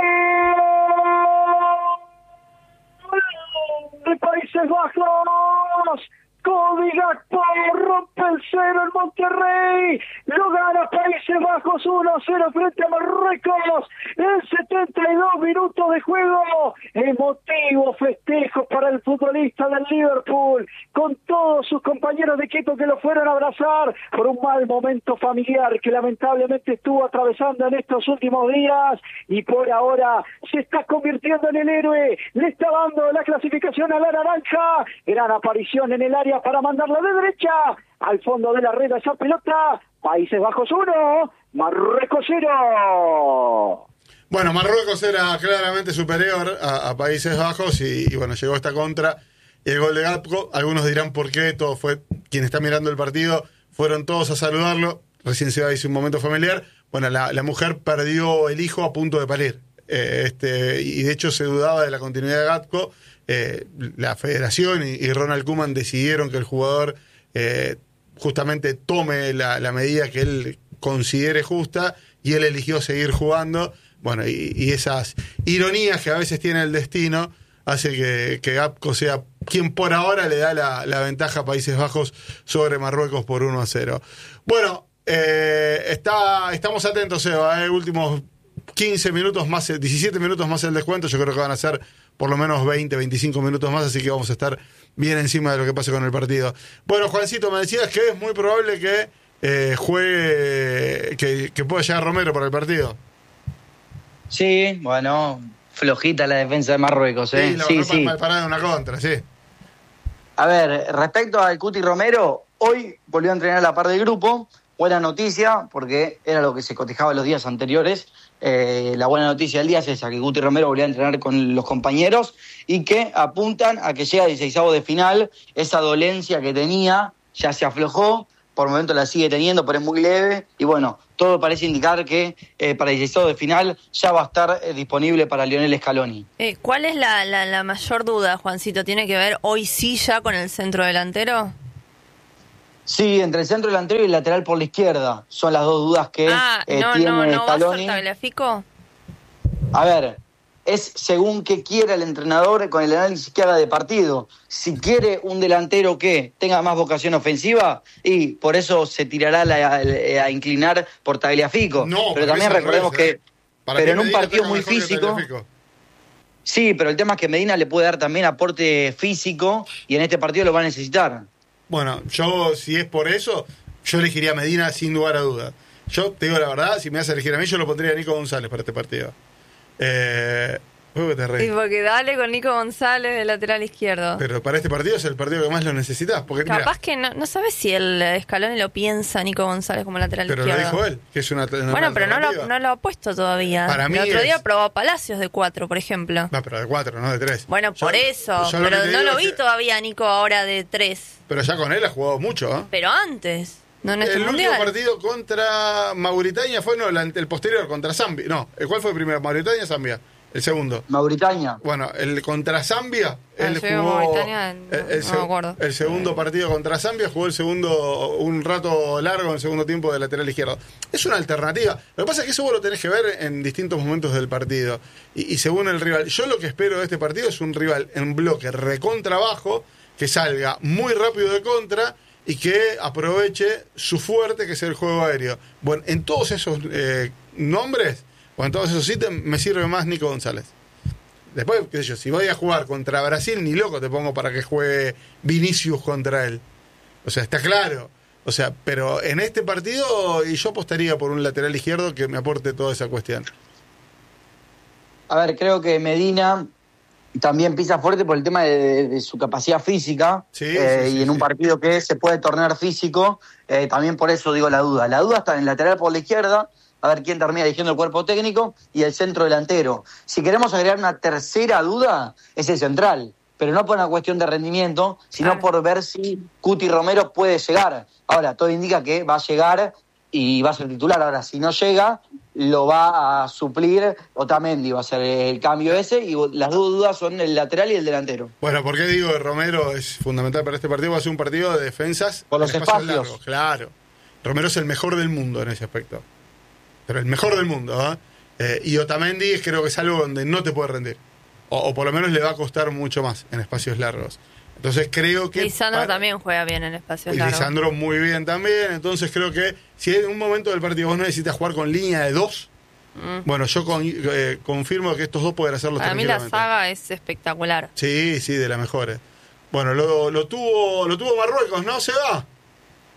[SPEAKER 4] de Países Bajos! Cody Gakpo rompe el cero en Monterrey, lo gana Países Bajos uno a cero frente a Marruecos en setenta y dos minutos de juego. Emotivo festejo para el futbolista del Liverpool, con todos sus compañeros de equipo que lo fueron a abrazar por un mal momento familiar que lamentablemente estuvo atravesando en estos últimos días, y por ahora se está convirtiendo en el héroe, le está dando la clasificación a la naranja. Gran aparición en el área para mandarla de derecha al fondo de la red a esa pelota. Países Bajos uno, Marruecos cero.
[SPEAKER 1] Bueno, Marruecos era claramente superior a, a Países Bajos y, y bueno, llegó esta contra y el gol de Gakpo. Algunos dirán por qué, todo fue, quien está mirando el partido, fueron todos a saludarlo. Recién se hizo un momento familiar. Bueno, la, la mujer perdió el hijo a punto de parir. Eh, este, y de hecho se dudaba de la continuidad de Gakpo. Eh, la federación y, y Ronald Koeman decidieron que el jugador eh, justamente tome la, la medida que él considere justa y él eligió seguir jugando. Bueno, y, y esas ironías que a veces tiene el destino hace que, que Gakpo sea quien por ahora le da la, la ventaja a Países Bajos sobre Marruecos por uno a cero. Bueno, eh, está, estamos atentos, Eva, eh, últimos quince minutos más, diecisiete minutos más el descuento, yo creo que van a ser por lo menos veinte, veinticinco minutos más, así que vamos a estar bien encima de lo que pase con el partido. Bueno, Juancito, me decías que es muy probable que eh, juegue, que, que pueda llegar Romero para el partido.
[SPEAKER 11] Sí, bueno, flojita la defensa de Marruecos, ¿eh?
[SPEAKER 1] Sí, la
[SPEAKER 11] sí, sí.
[SPEAKER 1] mal parada en una contra, sí.
[SPEAKER 11] A ver, respecto al Cuti Romero, hoy volvió a entrenar a la par del grupo. Buena noticia, porque era lo que se cotejaba los días anteriores. Eh, la buena noticia del día es esa, que Cuti Romero volvió a entrenar con los compañeros y que apuntan a que llega a dieciseisavos de final. Esa dolencia que tenía ya se aflojó, por el momento la sigue teniendo, pero es muy leve. Y bueno, todo parece indicar que eh, para dieciseisavos de final ya va a estar eh, disponible para Lionel Scaloni.
[SPEAKER 2] Eh, ¿Cuál es la, la, la mayor duda, Juancito? ¿Tiene que ver hoy sí ya con el centro delantero?
[SPEAKER 11] Sí, entre el centro delantero y el lateral por la izquierda. Son las dos dudas que
[SPEAKER 2] ah,
[SPEAKER 11] eh,
[SPEAKER 2] no,
[SPEAKER 11] tiene
[SPEAKER 2] no, no,
[SPEAKER 11] Scaloni.
[SPEAKER 2] ¿va a ser Tagliafico?
[SPEAKER 11] A ver, es según que quiera el entrenador con el análisis que haga de partido. Si quiere un delantero que tenga más vocación ofensiva, y por eso se tirará la, a, a inclinar por Tagliafico.
[SPEAKER 1] No,
[SPEAKER 11] pero también recordemos
[SPEAKER 1] revés,
[SPEAKER 11] que,
[SPEAKER 1] ¿eh? Para
[SPEAKER 11] pero
[SPEAKER 1] que
[SPEAKER 11] en un
[SPEAKER 1] Medina
[SPEAKER 11] partido
[SPEAKER 1] tenga
[SPEAKER 11] muy
[SPEAKER 1] mejor que
[SPEAKER 11] físico...
[SPEAKER 1] Tagliafico.
[SPEAKER 11] Sí, pero el tema es que Medina le puede dar también aporte físico y en este partido lo va a necesitar.
[SPEAKER 1] Bueno, yo, si es por eso, yo elegiría a Medina sin lugar a duda. Yo te digo la verdad, si me vas a elegir a mí, yo lo pondría a Nico González para este partido. Eh, ¿Por qué te reís?
[SPEAKER 2] Y porque dale con Nico González de lateral izquierdo.
[SPEAKER 1] Pero para este partido es el partido que más lo necesitas. Porque,
[SPEAKER 2] Capaz
[SPEAKER 1] mirá,
[SPEAKER 2] que no, no sabes si el Scaloni lo piensa Nico González como lateral
[SPEAKER 1] pero
[SPEAKER 2] izquierdo.
[SPEAKER 1] lo dijo él, que es una, una
[SPEAKER 2] Bueno, pero no
[SPEAKER 1] alternativa.
[SPEAKER 2] lo, no lo ha puesto todavía.
[SPEAKER 1] Para mí
[SPEAKER 2] el otro
[SPEAKER 1] es-
[SPEAKER 2] día probó a Palacios de cuatro, por ejemplo.
[SPEAKER 1] No, pero de cuatro, no de tres.
[SPEAKER 2] Bueno,
[SPEAKER 1] Yo-
[SPEAKER 2] por eso.
[SPEAKER 1] yo lo
[SPEAKER 2] Pero
[SPEAKER 1] que te
[SPEAKER 2] no
[SPEAKER 1] digo
[SPEAKER 2] lo
[SPEAKER 1] es
[SPEAKER 2] vi
[SPEAKER 1] que-
[SPEAKER 2] todavía a Nico ahora de tres.
[SPEAKER 1] Pero ya con él ha jugado mucho, ¿eh?
[SPEAKER 2] Pero antes. No en este
[SPEAKER 1] El
[SPEAKER 2] mundial.
[SPEAKER 1] último partido contra Mauritania fue no, la- el posterior contra Zambia. No, ¿el cuál fue el primero? Mauritania, Zambia. El segundo.
[SPEAKER 11] Mauritania.
[SPEAKER 1] Bueno, el contra Zambia,
[SPEAKER 2] Ah,
[SPEAKER 1] él
[SPEAKER 2] yo digo
[SPEAKER 1] jugó
[SPEAKER 2] Mauritania, no-
[SPEAKER 1] el, el
[SPEAKER 2] no me acuerdo.
[SPEAKER 1] el segundo partido contra Zambia, jugó el segundo un rato largo en el segundo tiempo de lateral izquierdo. Es una alternativa. Lo que pasa es que eso vos lo tenés que ver en distintos momentos del partido y, y según el rival. Yo lo que espero de este partido es un rival en bloque recontra bajo, que salga muy rápido de contra y que aproveche su fuerte, que es el juego aéreo. Bueno, en todos esos eh, nombres, o en todos esos ítems, me sirve más Nico González. Después, qué sé yo, si voy a jugar contra Brasil, ni loco te pongo para que juegue Vinicius contra él. O sea, está claro. O sea, pero en este partido, y yo apostaría por un lateral izquierdo que me aporte toda esa cuestión.
[SPEAKER 11] A ver, creo que Medina también pisa fuerte por el tema de, de- de su capacidad física.
[SPEAKER 1] Sí,
[SPEAKER 11] eh,
[SPEAKER 1] sí, sí,
[SPEAKER 11] y en un
[SPEAKER 1] sí.
[SPEAKER 11] partido que se puede tornear físico, eh, también por eso digo la duda. La duda está en el lateral por la izquierda, a ver quién termina eligiendo el cuerpo técnico, y el centro delantero. Si queremos agregar una tercera duda, es el central, pero no por una cuestión de rendimiento, sino
[SPEAKER 2] Claro.
[SPEAKER 11] por ver si Cuti Romero puede llegar. Ahora, todo indica que va a llegar y va a ser titular. Ahora, si no llega, lo va a suplir Otamendi, va a ser el cambio ese, y las dos dudas son el lateral y el delantero.
[SPEAKER 1] Bueno, ¿por qué digo que Romero es fundamental para este partido? Va a ser un partido de defensas
[SPEAKER 11] Por los
[SPEAKER 1] en espacios
[SPEAKER 11] espacios.
[SPEAKER 1] largos, claro. Romero es el mejor del mundo en ese aspecto. Pero el mejor del mundo, ¿eh? Eh, y Otamendi creo que es algo donde no te puede rendir. O, o por lo menos le va a costar mucho más en espacios largos. Entonces creo que...
[SPEAKER 2] Lisandro
[SPEAKER 1] para-
[SPEAKER 2] también juega bien en espacios
[SPEAKER 1] Y
[SPEAKER 2] largos.
[SPEAKER 1] Lisandro muy bien también. Entonces creo que si en un momento del partido vos necesitas jugar con línea de dos,
[SPEAKER 2] Mm.
[SPEAKER 1] bueno, yo con- eh, confirmo que estos dos pueden hacerlo
[SPEAKER 2] Para mí la
[SPEAKER 1] tranquilamente.
[SPEAKER 2] saga es espectacular.
[SPEAKER 1] Sí, sí, de las mejores. Bueno, lo, lo tuvo lo tuvo Marruecos, ¿no? Se va.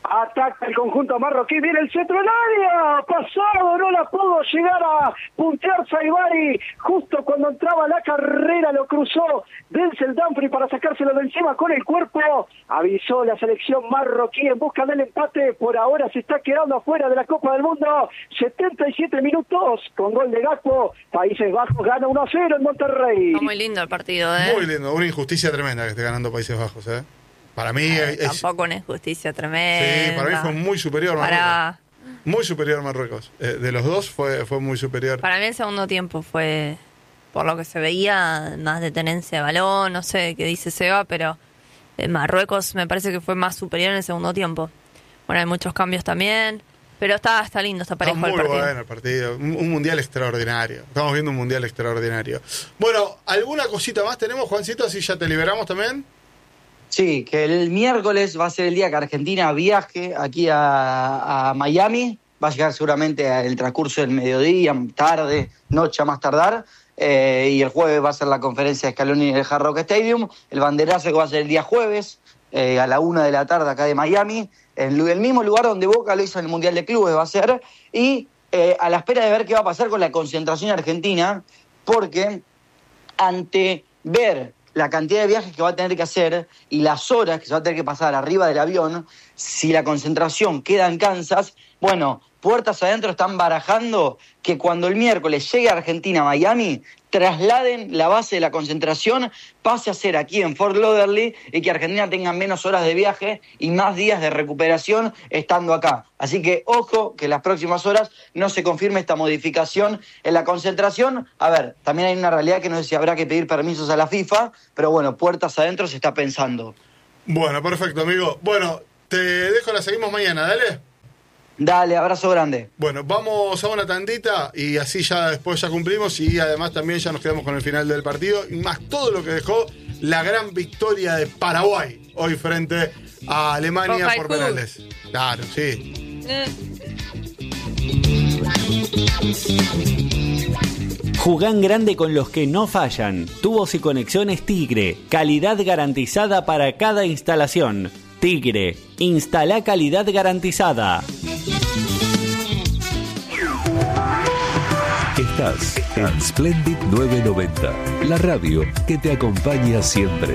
[SPEAKER 4] Ataca el conjunto marroquí, viene el centro del área, pasado, no la pudo llegar a puntear Saibari, justo cuando entraba la carrera lo cruzó Denzel Dumfries para sacárselo de encima con el cuerpo, avisó la selección marroquí en busca del empate, por ahora se está quedando afuera de la Copa del Mundo, setenta y siete minutos con gol de Gakpo, Países Bajos gana uno a cero en Monterrey.
[SPEAKER 2] Está muy lindo el partido, ¿eh?
[SPEAKER 1] Muy lindo, una injusticia tremenda que esté ganando Países Bajos, ¿eh? Para mí
[SPEAKER 2] eh,
[SPEAKER 1] es...
[SPEAKER 2] Tampoco una injusticia tremenda.
[SPEAKER 1] Sí, para mí fue muy superior Marruecos.
[SPEAKER 2] Para...
[SPEAKER 1] Muy superior Marruecos. Eh, de los dos fue, fue muy superior.
[SPEAKER 2] Para mí el segundo tiempo fue, por lo que se veía, más de tenencia de balón, no sé qué dice Seba, pero eh, Marruecos me parece que fue más superior en el segundo tiempo. Bueno, hay muchos cambios también, pero está, está lindo, está parejo
[SPEAKER 1] está
[SPEAKER 2] el
[SPEAKER 1] muy
[SPEAKER 2] partido.
[SPEAKER 1] bueno el partido. Un, un mundial extraordinario. Estamos viendo un mundial extraordinario. Bueno, ¿alguna cosita más tenemos, Juancito? Así ya te liberamos también.
[SPEAKER 11] Sí, que el miércoles va a ser el día que Argentina viaje aquí a, a Miami. Va a llegar seguramente el transcurso del mediodía, tarde, noche a más tardar. Eh, y el jueves va a ser la conferencia de Scaloni en el Hard Rock Stadium. El banderazo que va a ser el día jueves, eh, a la una de la tarde acá de Miami. En el mismo lugar donde Boca lo hizo en el Mundial de Clubes va a ser. Y eh, a la espera de ver qué va a pasar con la concentración argentina, porque ante ver la cantidad de viajes que va a tener que hacer y las horas que se va a tener que pasar arriba del avión, si la concentración queda en Kansas, bueno, puertas adentro están barajando que cuando el miércoles llegue a Argentina, Miami, trasladen la base de la concentración, pase a ser aquí en Fort Lauderdale y que Argentina tenga menos horas de viaje y más días de recuperación estando acá. Así que ojo que en las próximas horas no se confirme esta modificación en la concentración. A ver, también hay una realidad que no sé si habrá que pedir permisos a la FIFA, pero bueno, puertas adentro se está pensando.
[SPEAKER 1] Bueno, perfecto, amigo. Bueno, te dejo, la seguimos mañana, dale.
[SPEAKER 11] Dale, abrazo grande.
[SPEAKER 1] Bueno, vamos a una tandita y así ya después ya cumplimos y además también ya nos quedamos con el final del partido y más todo lo que dejó la gran victoria de Paraguay hoy frente a Alemania por penales. Claro, sí.
[SPEAKER 2] Eh.
[SPEAKER 10] Jugá en grande con los que no fallan. Tubos y conexiones Tigre. Calidad garantizada para cada instalación. Tigre. Instala calidad garantizada.
[SPEAKER 5] Estás en Splendid novecientos noventa, la radio que te acompaña siempre.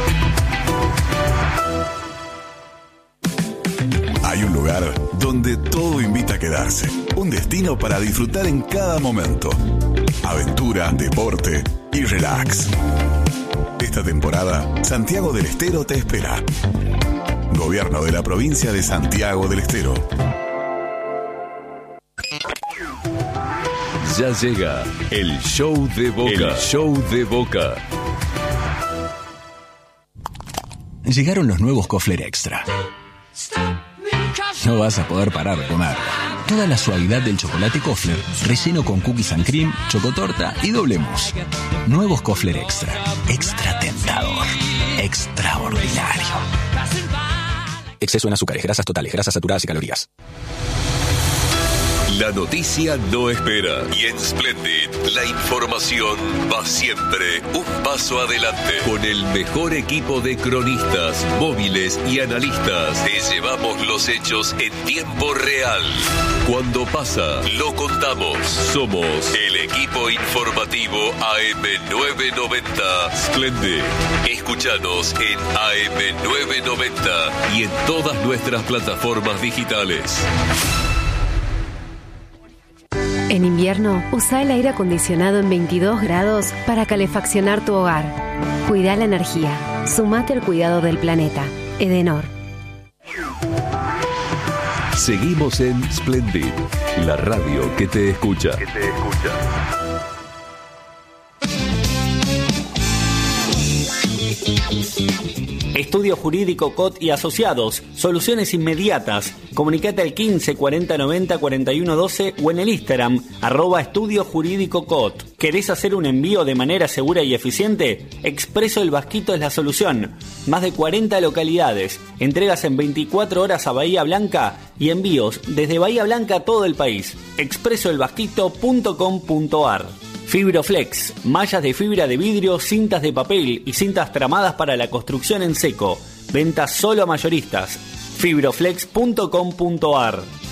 [SPEAKER 9] Hay un lugar donde todo invita a quedarse. Un destino para disfrutar en cada momento. Aventura, deporte y relax. Esta temporada, Santiago del Estero te espera. Gobierno de la provincia de Santiago del Estero.
[SPEAKER 5] Ya llega el show de Boca. El show de Boca.
[SPEAKER 15] Llegaron los nuevos Kofler Extra. No vas a poder parar de comer. Toda la suavidad del chocolate Kofler, relleno con cookies and cream, chocotorta y doble mousse. Nuevos Kofler Extra. Extra tentador. Extraordinario. Exceso en azúcares, grasas totales, grasas saturadas y calorías.
[SPEAKER 5] La noticia no espera y en Splendid la información va siempre un paso adelante. Con el mejor equipo de cronistas, móviles y analistas te llevamos los hechos en tiempo real. Cuando pasa, lo contamos. Somos el equipo informativo A M novecientos noventa Splendid. Escúchanos en A M novecientos noventa y en todas nuestras plataformas digitales.
[SPEAKER 7] En invierno, usa el aire acondicionado en veintidós grados para calefaccionar tu hogar. Cuida la energía. Sumate al cuidado del planeta. Edenor.
[SPEAKER 5] Seguimos en Splendid, la radio que te escucha. Que te escucha.
[SPEAKER 10] Estudio Jurídico C O T y Asociados. Soluciones inmediatas. Comunicate al quince cuarenta noventa cuarenta y uno doce o en el Instagram, arroba Estudio Jurídico C O T. ¿Querés hacer un envío de manera segura y eficiente? Expreso El Vasquito es la solución. Más de cuarenta localidades. Entregas en veinticuatro horas a Bahía Blanca y envíos desde Bahía Blanca a todo el país. expreso el vasquito punto com punto ar. Fibroflex, mallas de fibra de vidrio, cintas de papel y cintas tramadas para la construcción en seco. Ventas solo a mayoristas. fibroflex punto com punto ar.